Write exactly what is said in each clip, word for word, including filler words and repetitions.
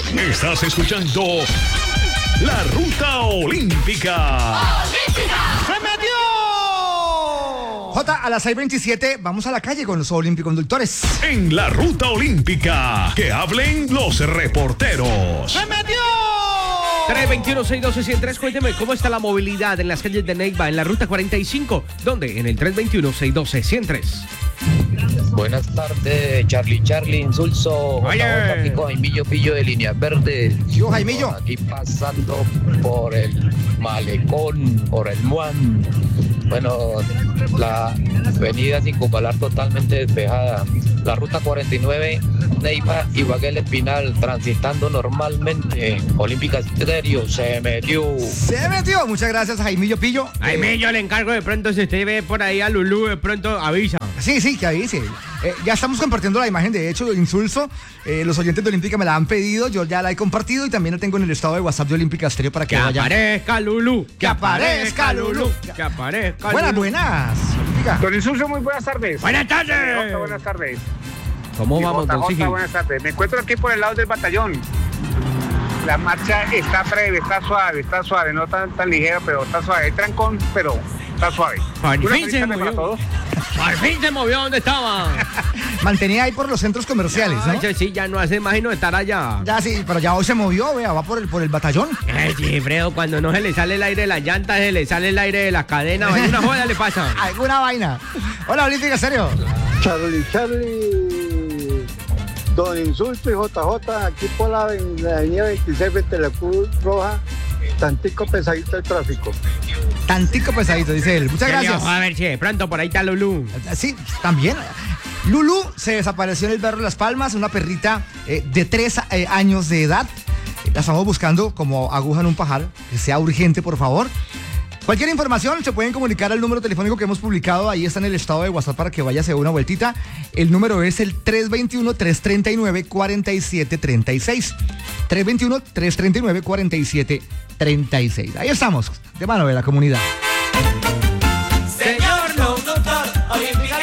Estás escuchando La Ruta Olímpica. ¡Se metió! Jota, a las seis veintisiete vamos a la calle con los olímpico-conductores. En La Ruta Olímpica, que hablen los reporteros. ¡Se metió! tres veintiuno, seiscientos doce, ciento tres, cuénteme cómo está la movilidad en las calles de Neiva, en la ruta cuarenta y cinco, ¿dónde? En el tres veintiuno, seiscientos doce, ciento tres. Buenas tardes, Charlie, Charlie, Insulso, Oye. Tráfico, Jaimillo Pillo de Líneas Verdes. Yo, Jaimillo. Aquí pasando por el Malecón, por el Muan. Bueno, la avenida Circunvalar totalmente despejada. La ruta cuarenta y nueve, Neiva, Ibagué, El Espinal, transitando normalmente. Olímpica Estéreo, se metió. Se metió. Muchas gracias, Jaimillo Pillo. Jaimillo, le encargo de pronto, si usted ve por ahí a Lulú, de pronto avisa. Sí, sí, que avise. Eh, ya estamos compartiendo la imagen, de hecho, de Insulso. Eh, los oyentes de Olímpica me la han pedido, yo ya la he compartido y también la tengo en el estado de WhatsApp de Olímpica Estéreo para que, Que vaya. aparezca Lulú, Que aparezca Lulú. que aparezca Buenas, Lulú. buenas. Olímpica. Don Insulso, muy buenas tardes. Buenas tardes. Jota, buenas tardes. ¿Cómo Y vamos, Jota, don Jota, Sigi? buenas tardes. Me encuentro aquí por el lado del batallón. La marcha está breve, está suave, está suave, no tan, tan ligera, pero está suave. Hay trancón, pero está suave. Por Una fin feliz se tarde movió. para todos. Por fin se movió donde estaba. Mantenía ahí por los centros comerciales, ¿no? Eso sí, ya no hace más y no estar allá. Ya sí, pero ya hoy se movió, vea, va por el, por el batallón. Ay, sí, Fredo, cuando no se le sale el aire de las llantas, se le sale el aire de las cadenas, alguna joda le pasa. Alguna vaina. Hola, Olímpica, serio. Charlie, Charlie, Don Insulto y J J, aquí por la avenida veintiséis frente a la Cruz Roja, tantico pesadito el tráfico. Tantico pesadito, dice él. Muchas gracias. A ver si de pronto por ahí está Lulú. Sí, también. Lulú se desapareció en el barrio Las Palmas, una perrita eh, de tres eh, años de edad. La estamos buscando como aguja en un pajar, que sea urgente, por favor. Cualquier información se pueden comunicar al número telefónico que hemos publicado, ahí está en el estado de WhatsApp para que vaya a hacer una vueltita. El número es el tres veintiuno, tres treinta y nueve, cuarenta y siete treinta y seis. tres veintiuno, tres treinta y nueve, cuarenta y siete treinta y seis. Ahí estamos, de mano de la comunidad. Señor locutor, Olímpica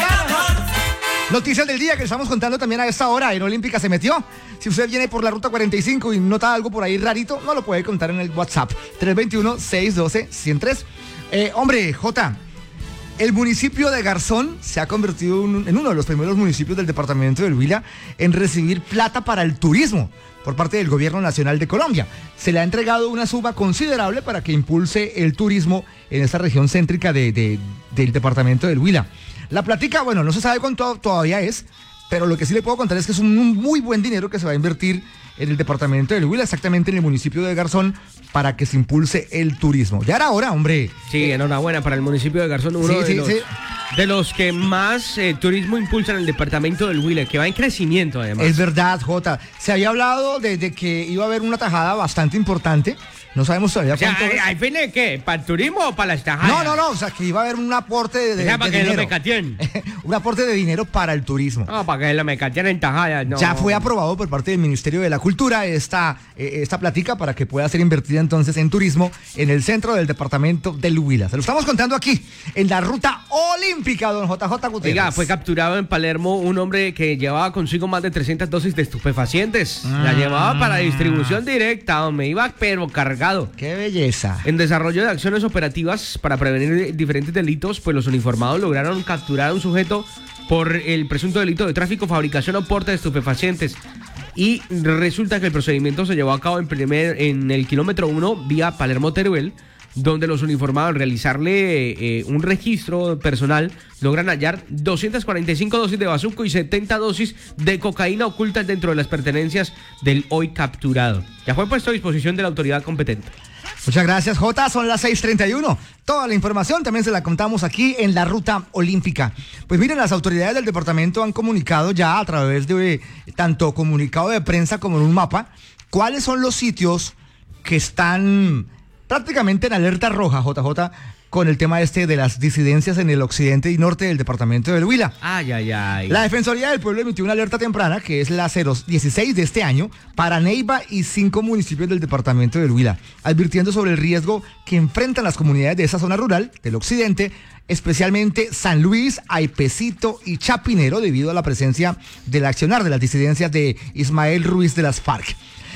Noticias del día que estamos contando también a esta hora. En Olímpica se metió. Si usted viene por la ruta cuarenta y cinco y nota algo por ahí rarito, no lo puede contar en el WhatsApp. tres veintiuno, seiscientos doce, ciento tres. Eh, hombre, Jota, el municipio de Garzón se ha convertido en uno de los primeros municipios del departamento del Huila en recibir plata para el turismo por parte del Gobierno Nacional de Colombia. Se le ha entregado una suma considerable para que impulse el turismo en esta región céntrica de, de, del departamento del Huila. La platica, bueno, no se sabe cuánto todavía es, pero lo que sí le puedo contar es que es un muy buen dinero que se va a invertir en el departamento del Huila, exactamente en el municipio de Garzón, para que se impulse el turismo. Ya era hora, hombre. Sí, enhorabuena para el municipio de Garzón, uno Sí, de, sí, los, sí. de los que más eh, turismo impulsan en el departamento del Huila, que va en crecimiento además. Es verdad, Jota. Se había hablado de, de que iba a haber una tajada bastante importante. No sabemos todavía O sea, cuánto es. ¿al fin de qué? ¿Para el turismo o para las tajadas? No, no, no, o sea, que iba a haber un aporte de, de, O sea, para de que lo dinero. mecateen. Un aporte de dinero para el turismo. No, para que lo mecateen en tajadas, no. Ya fue aprobado por parte del Ministerio de la Cultura esta, eh, esta platica para que pueda ser invertida entonces en turismo en el centro del departamento del Huila. Se lo estamos contando aquí, en la ruta olímpica, don J J Gutiérrez. Oiga, fue capturado en Palermo un hombre que llevaba consigo más de trescientas dosis de estupefacientes. La llevaba para distribución directa, me iba pero cargado. ¡Qué belleza! En desarrollo de acciones operativas para prevenir diferentes delitos, pues los uniformados lograron capturar a un sujeto por el presunto delito de tráfico, fabricación o porte de estupefacientes. Y resulta que el procedimiento se llevó a cabo en, primer, en el kilómetro uno vía Palermo-Teruel, donde los uniformados al realizarle eh, un registro personal logran hallar doscientas cuarenta y cinco dosis de bazuco y setenta dosis de cocaína ocultas dentro de las pertenencias del hoy capturado. Ya fue puesto a disposición de la autoridad competente. Muchas gracias, Jota. Son las seis treinta y uno. Toda la información también se la contamos aquí en la ruta olímpica. Pues miren, las autoridades del departamento han comunicado ya a través de tanto comunicado de prensa como en un mapa cuáles son los sitios que están prácticamente en alerta roja, J J, con el tema este de las disidencias en el occidente y norte del departamento del Huila. Ay, ay, ay. La Defensoría del Pueblo emitió una alerta temprana, que es la cero dieciséis de este año, para Neiva y cinco municipios del departamento del Huila, advirtiendo sobre el riesgo que enfrentan las comunidades de esa zona rural del occidente, especialmente San Luis, Aipecito y Chapinero, debido a la presencia del accionar de las disidencias de Ismael Ruiz de las FARC.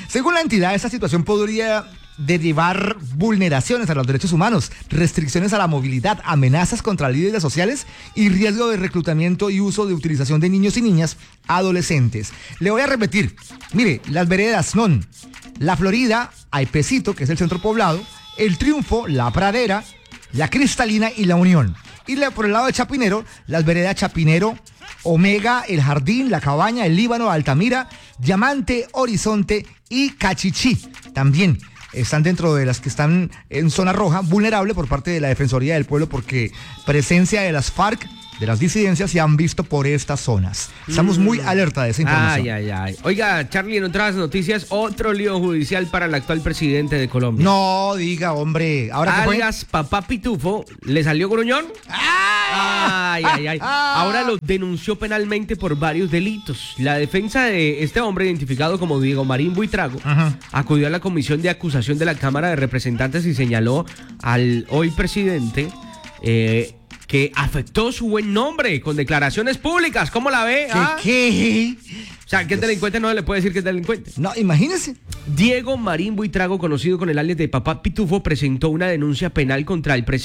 Según la entidad, esta situación podría derivar vulneraciones a los derechos humanos, restricciones a la movilidad, amenazas contra líderes sociales y riesgo de reclutamiento y uso de utilización de niños y niñas adolescentes. Le voy a repetir, mire, las veredas son La Florida, Aipecito, que es el centro poblado, El Triunfo, La Pradera, La Cristalina y La Unión. Y le, por el lado de Chapinero, las veredas Chapinero, Omega, El Jardín, La Cabaña, El Líbano, Altamira, Diamante, Horizonte y Cachichí. También están dentro de las que están en zona roja, vulnerable por parte de la Defensoría del Pueblo, porque presencia de las FARC, de las disidencias, se han visto por estas zonas. Estamos muy alerta de esa información. Ay, ay, ay. Oiga, Charlie, en otras noticias, otro lío judicial para el actual presidente de Colombia. No diga, hombre. ¿Ahora qué fue? Alias Papá Pitufo, ¿le salió gruñón? Ay, ay, ay. Ahora lo denunció penalmente por varios delitos. La defensa de este hombre, identificado como Diego Marín Buitrago, Ajá. acudió a la comisión de acusación de la Cámara de Representantes y señaló al hoy presidente eh, que afectó su buen nombre con declaraciones públicas. ¿Cómo la ve? ¿Qué? ¿Ah? ¿Qué? O sea, que es delincuente no le puede decir que es delincuente. No, imagínese. Diego Marín Buitrago, conocido con el alias de Papá Pitufo, presentó una denuncia penal contra el presidente